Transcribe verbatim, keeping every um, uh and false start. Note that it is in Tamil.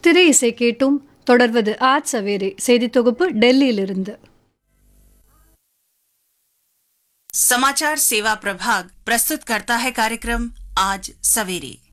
திரை இசை கேட்டும். தொடர்வது ஆஜ் சவேரே செய்தி தொகுப்பு டெல்லியிலிருந்து. समाचार सेवा प्रभाग प्रस्तुत करता है कार्यक्रम आज सवेरे।